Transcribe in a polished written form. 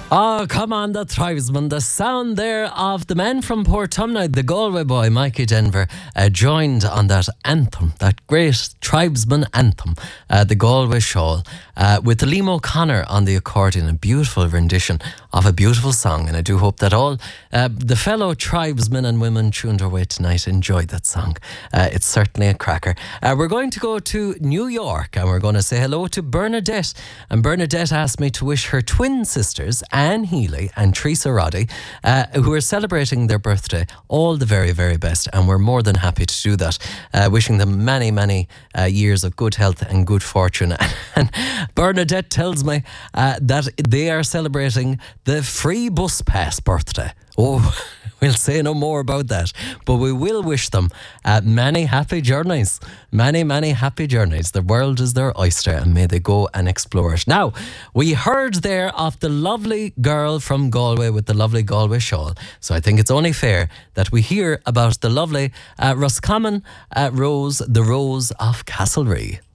Oh, come on, the tribesmen. The sound there of the men from Portumna, the Galway boy, Mikey Denver, joined on that anthem, that great tribesman anthem, the Galway Shawl, with Liam O'Connor on the accordion, a beautiful rendition of a beautiful song. And I do hope that all the fellow tribesmen and women tuned our way tonight enjoyed that song. It's certainly a cracker. We're going to go to New York and we're going to say hello to Bernadette. And Bernadette asked me to wish her twin sisters, Anne Healy and Teresa Roddy, who are celebrating their birthday, all the very, very best. And we're more than happy to do that. Wishing them many, many years of good health and good fortune. And Bernadette tells me that they are celebrating the free bus pass birthday. Oh, we'll say no more about that, but we will wish them many happy journeys. Many, many happy journeys. The world is their oyster and may they go and explore it. Now, we heard there of the lovely girl from Galway with the lovely Galway shawl. So I think it's only fair that we hear about the lovely Roscommon Rose, the Rose of Castlerea.